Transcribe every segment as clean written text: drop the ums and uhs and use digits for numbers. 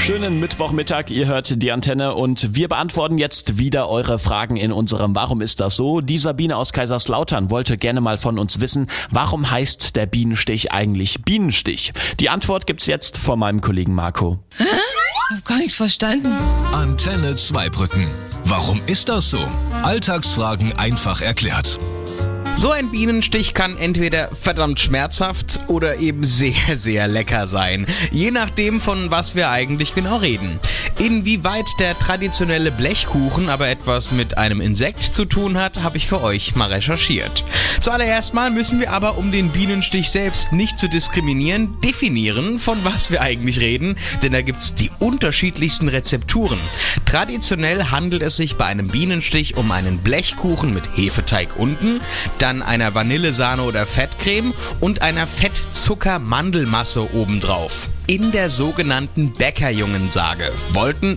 Schönen Mittwochmittag, ihr hört die Antenne und wir beantworten jetzt wieder eure Fragen in unserem Warum ist das so? Die Sabine aus Kaiserslautern wollte gerne mal von uns wissen, warum heißt der Bienenstich eigentlich Bienenstich? Die Antwort gibt's jetzt von meinem Kollegen Marco. Ich hab gar nichts verstanden. Antenne Zweibrücken. Warum ist das so? Alltagsfragen einfach erklärt. So ein Bienenstich kann entweder verdammt schmerzhaft oder eben sehr, sehr lecker sein. Je nachdem, von was wir eigentlich genau reden. Inwieweit der traditionelle Blechkuchen aber etwas mit einem Insekt zu tun hat, habe ich für euch mal recherchiert. Zuallererst mal müssen wir aber, um den Bienenstich selbst nicht zu diskriminieren, definieren, von was wir eigentlich reden, denn da gibt's die unterschiedlichsten Rezepturen. Traditionell handelt es sich bei einem Bienenstich um einen Blechkuchen mit Hefeteig unten, dann einer Vanillesahne oder Fettcreme und einer Fettzucker-Mandelmasse obendrauf. In der sogenannten Bäckerjungensage wollten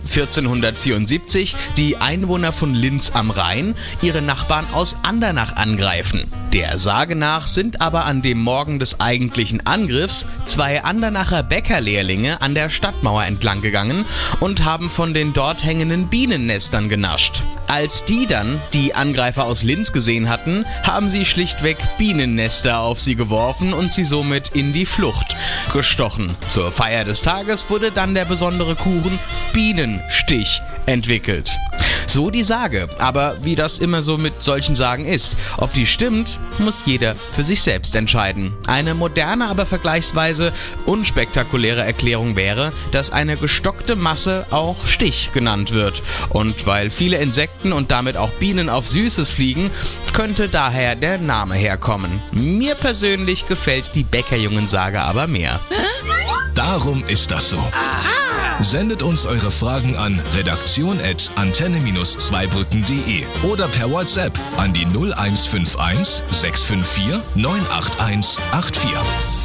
1474 die Einwohner von Linz am Rhein ihre Nachbarn aus Andernach angreifen. Der Sage nach sind aber an dem Morgen des eigentlichen Angriffs 2 Andernacher Bäckerlehrlinge an der Stadtmauer entlang gegangen und haben von den dort hängenden Bienennestern genascht. Als die dann die Angreifer aus Linz gesehen hatten, haben sie schlichtweg Bienennester auf sie geworfen und sie somit in die Flucht gestochen. Zur Feier des Tages wurde dann der besondere Kuchen Bienenstich entwickelt. So die Sage, aber wie das immer so mit solchen Sagen ist, ob die stimmt, muss jeder für sich selbst entscheiden. Eine moderne, aber vergleichsweise unspektakuläre Erklärung wäre, dass eine gestockte Masse auch Stich genannt wird. Und weil viele Insekten und damit auch Bienen auf Süßes fliegen, könnte daher der Name herkommen. Mir persönlich gefällt die Bäckerjungensage aber mehr. Darum ist das so. Sendet uns eure Fragen an redaktion@antenne-zweibrücken.de oder per WhatsApp an die 0151 654 98184.